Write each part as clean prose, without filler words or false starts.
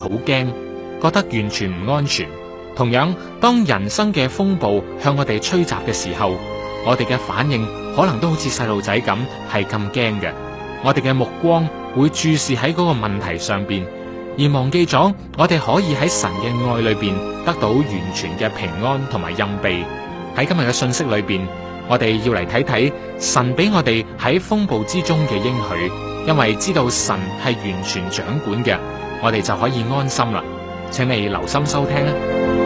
好驚，覺得完全唔安全。同樣，當人生嘅風暴向我哋吹襲嘅時候，我哋嘅反應可能都好似細路仔咁，係咁驚嘅。我哋嘅目光會注視喺嗰個問題上邊，而忘記咗我哋可以喺神嘅愛裏邊得到完全嘅平安同埋蔭庇。喺今日嘅信息裏邊，我哋要嚟睇睇神俾我哋喺風暴之中嘅應許，因為知道神係完全掌管嘅，我哋就可以安心啦。請你留心收聽啊！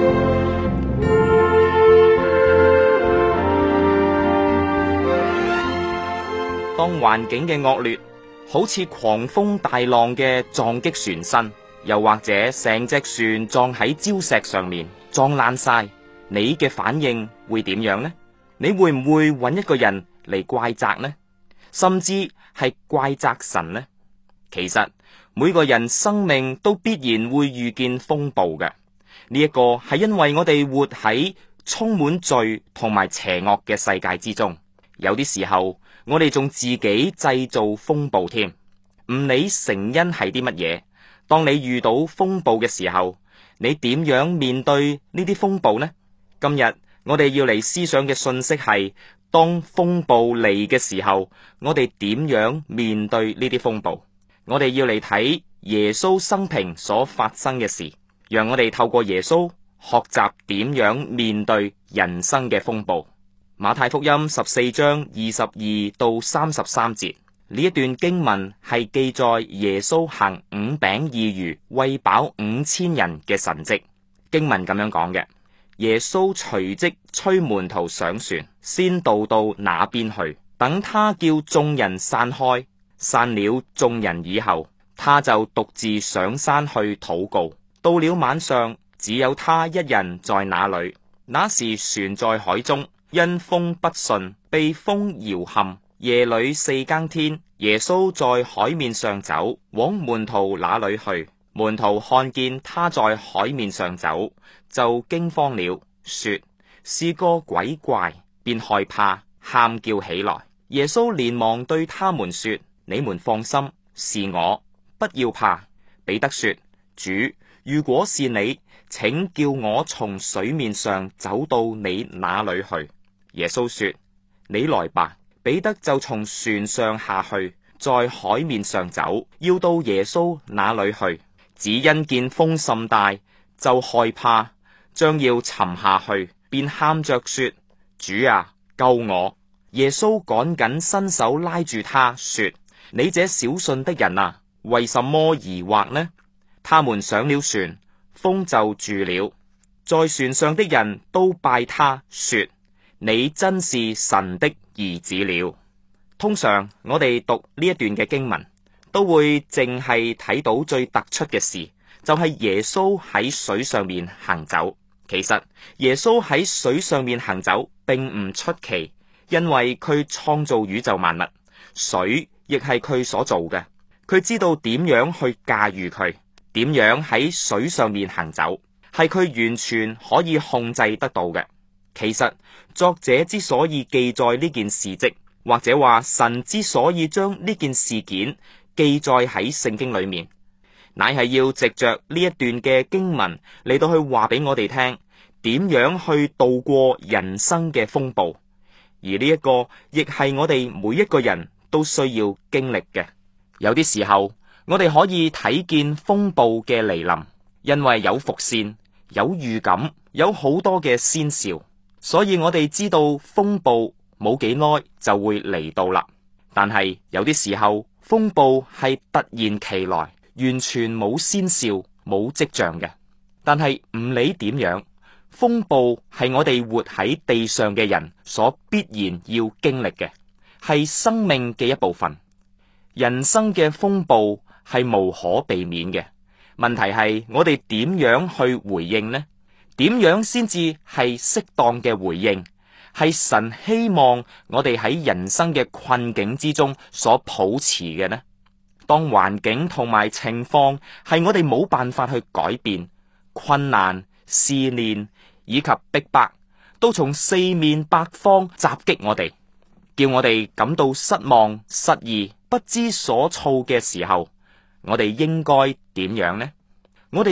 當環境嘅惡劣好似狂風大浪嘅撞擊船身，又或者成隻船撞喺礁石上面撞爛晒，你嘅反應會點樣呢？你會唔會揾一個人嚟怪責呢？甚至係怪責神呢？其實每個人生命都必然會遇見風暴嘅，呢一個係因為我哋活喺充滿罪同埋邪惡嘅世界之中，有啲時候我哋仲自己製造風暴添，唔理成因係啲乜嘢。當你遇到風暴嘅時候，你點樣面對呢啲風暴呢？今日我哋要嚟思想嘅信息係，當風暴嚟嘅時候，我哋點樣面對呢啲風暴？我哋要嚟睇耶穌生平所發生嘅事，讓我哋透過耶穌學習點樣面對人生嘅風暴。馬太福音14章22到33節，呢一段經文係記載耶穌行5餅2魚餵飽5000人嘅神蹟。經文咁樣講嘅，耶穌隨即催門徒上船，先渡到那邊去，等他叫眾人散開。散了眾人以後，他就獨自上山去禱告。到了晚上，只有他一人在那裏。那時船在海中，因風不順，被風搖撼。夜裏4更天，耶穌在海面上走，往門徒那裏去。門徒看見他在海面上走，就驚慌了，說是個鬼怪，便害怕，喊叫起來。耶穌連忙對他們說，你們放心，是我，不要怕。彼得說，主，如果是你，請叫我從水面上走到你那裏去。耶穌說，你來吧。彼得就從船上下去，在海面上走，要到耶穌那裏去。只因見風甚大，就害怕，將要沉下去，便喊着說，主啊，救我。耶穌趕緊伸手拉住他，說，你這小信的人啊，為什麼疑惑呢？他們上了船，風就住了。在船上的人都拜他，說，你真是神的兒子了。通常我哋讀呢一段嘅經文，都會淨係睇到最突出嘅事，就係耶穌喺水上面行走。其實耶穌喺水上面行走並唔出奇，因為佢創造宇宙萬物，水亦係佢所做嘅。佢知道點樣去駕馭佢，點樣喺水上面行走，係佢完全可以控制得到嘅。其實作者之所以記載呢件事蹟，或者話神之所以將呢件事件記載喺聖經裏面，乃係要藉着呢一段嘅經文嚟到去話俾我哋聽，點樣去度過人生嘅風暴。而呢一個亦係我哋每一個人都需要經歷嘅。有啲時候我哋可以睇見風暴嘅來臨，因為有伏線、有預感、有好多嘅先兆，所以我哋知道風暴冇幾耐就會嚟到啦。但係有啲時候風暴係突然其來，完全冇先兆、冇跡象嘅。但係唔理點樣，風暴係我哋活喺地上嘅人所必然要經歷嘅，係生命嘅一部分。人生嘅風暴係無可避免嘅，問題係我哋點樣去回應呢？點樣先至係適當嘅回應？係神希望我哋喺人生嘅困境之中所抱持嘅呢？當環境同埋情況係我哋冇辦法去改變，困難、試煉以及逼迫都從四面八方襲擊我哋，叫我哋感到失望、失意、不知所措嘅時候，我哋應該點樣呢？